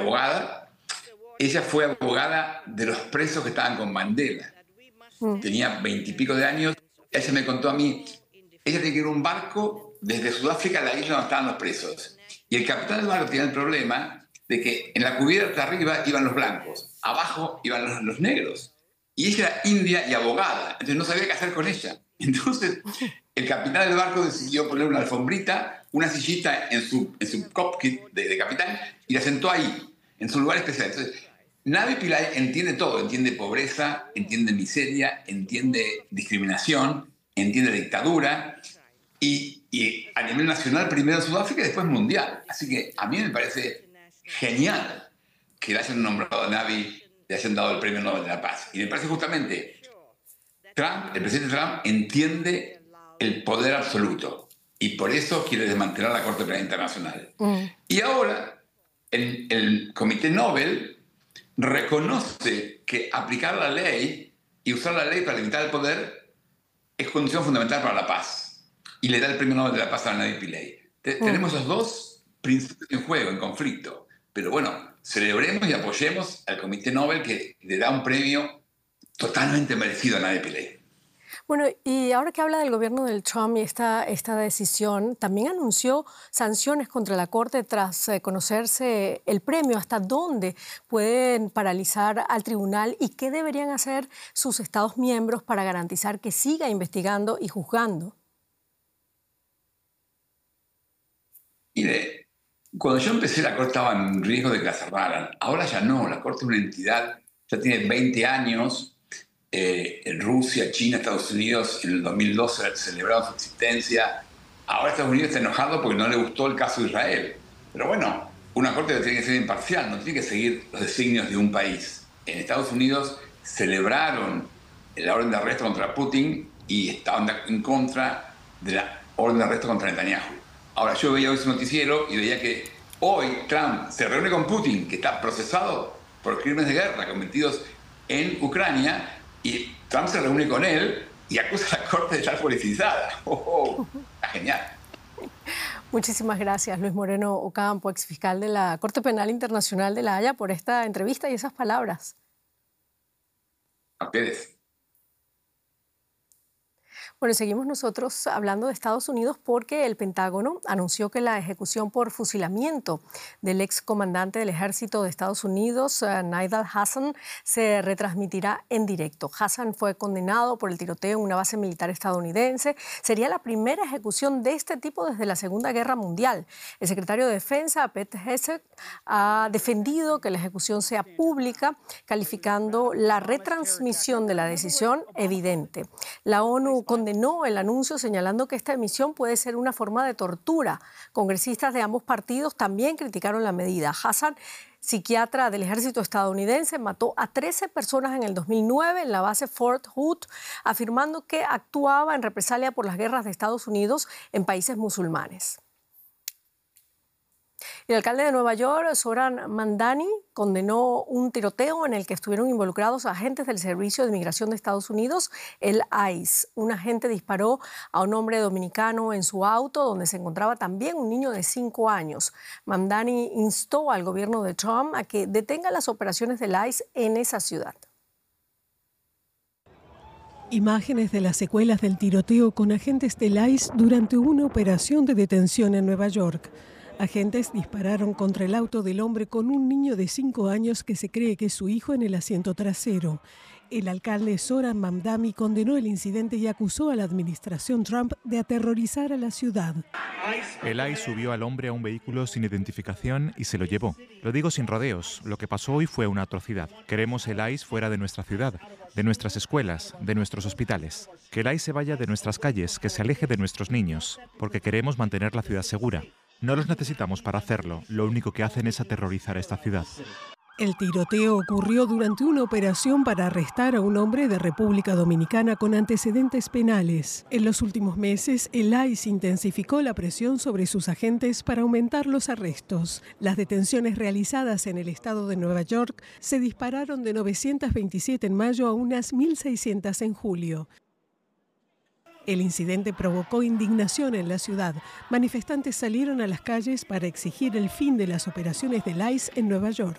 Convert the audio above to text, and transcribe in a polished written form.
abogada. Ella fue abogada de los presos que estaban con Mandela. Tenía 20 y pico de años. Ella me contó a mí, ella tenía que ir en un barco desde Sudáfrica a la isla donde estaban los presos. Y el capitán del barco tenía el problema de que en la cubierta arriba iban los blancos, abajo iban los negros. Y ella era india y abogada, entonces no sabía qué hacer con ella. Entonces el capitán del barco decidió poner una alfombrita, una sillita en su cockpit de capitán y la sentó ahí, en su lugar especial. Entonces, Navi Pillay entiende todo, entiende pobreza, entiende miseria, entiende discriminación, entiende dictadura y a nivel nacional primero en Sudáfrica y después mundial. Así que a mí me parece genial que le hayan nombrado a Navi, le hayan dado el Premio Nobel de la Paz. Y me parece justamente el presidente Trump entiende el poder absoluto y por eso quiere desmantelar la Corte Penal Internacional. Y ahora el Comité Nobel reconoce que aplicar la ley y usar la ley para limitar el poder es condición fundamental para la paz. Y le da el Premio Nobel de la Paz a Navi Pillay. Tenemos los dos principios en juego, en conflicto. Pero bueno, celebremos y apoyemos al Comité Nobel que le da un premio totalmente merecido a Navi Pillay. Bueno, y ahora que habla del gobierno del Trump y esta decisión, también anunció sanciones contra la Corte tras conocerse el premio. ¿Hasta dónde pueden paralizar al tribunal y qué deberían hacer sus Estados miembros para garantizar que siga investigando y juzgando? Mire, cuando yo empecé la Corte estaba en riesgo de que la cerraran. Ahora ya no, la Corte es una entidad, ya tiene 20 años. En Rusia, China, Estados Unidos en el 2012 celebraron su existencia. Ahora Estados Unidos está enojado porque no le gustó el caso de Israel. Pero bueno, una corte tiene que ser imparcial, no tiene que seguir los designios de un país. En Estados Unidos celebraron la orden de arresto contra Putin y estaban en contra de la orden de arresto contra Netanyahu. Ahora yo veía hoy su noticiero y veía que hoy Trump se reúne con Putin, que está procesado por crímenes de guerra cometidos en Ucrania, y Trump se reúne con él y acusa a la Corte de estar politizada. Está genial. Muchísimas gracias, Luis Moreno Ocampo, exfiscal de la Corte Penal Internacional de La Haya, por esta entrevista y esas palabras. A ustedes. Bueno, seguimos nosotros hablando de Estados Unidos porque el Pentágono anunció que la ejecución por fusilamiento del excomandante del ejército de Estados Unidos, Nidal Hasan, se retransmitirá en directo. Hasan fue condenado por el tiroteo en una base militar estadounidense. Sería la primera ejecución de este tipo desde la Segunda Guerra Mundial. El secretario de Defensa, Pete Hegseth, ha defendido que la ejecución sea pública, calificando la retransmisión de la decisión evidente. La ONU condenó el anuncio señalando que esta emisión puede ser una forma de tortura. Congresistas de ambos partidos también criticaron la medida. Hasan, psiquiatra del ejército estadounidense, mató a 13 personas en el 2009 en la base Fort Hood, afirmando que actuaba en represalia por las guerras de Estados Unidos en países musulmanes. El alcalde de Nueva York, Zohran Mamdani, condenó un tiroteo en el que estuvieron involucrados agentes del Servicio de Inmigración de Estados Unidos, el ICE. Un agente disparó a un hombre dominicano en su auto, donde se encontraba también un niño de 5 años. Mamdani instó al gobierno de Trump a que detenga las operaciones del ICE en esa ciudad. Imágenes de las secuelas del tiroteo con agentes del ICE durante una operación de detención en Nueva York. Agentes dispararon contra el auto del hombre con un niño de 5 años que se cree que es su hijo en el asiento trasero. El alcalde Zohran Mamdani condenó el incidente y acusó a la administración Trump de aterrorizar a la ciudad. El ICE subió al hombre a un vehículo sin identificación y se lo llevó. Lo digo sin rodeos, lo que pasó hoy fue una atrocidad. Queremos el ICE fuera de nuestra ciudad, de nuestras escuelas, de nuestros hospitales. Que el ICE se vaya de nuestras calles, que se aleje de nuestros niños, porque queremos mantener la ciudad segura. No los necesitamos para hacerlo, lo único que hacen es aterrorizar a esta ciudad. El tiroteo ocurrió durante una operación para arrestar a un hombre de República Dominicana con antecedentes penales. En los últimos meses, el ICE intensificó la presión sobre sus agentes para aumentar los arrestos. Las detenciones realizadas en el estado de Nueva York se dispararon de 927 en mayo a unas 1.600 en julio. El incidente provocó indignación en la ciudad. Manifestantes salieron a las calles para exigir el fin de las operaciones del ICE en Nueva York.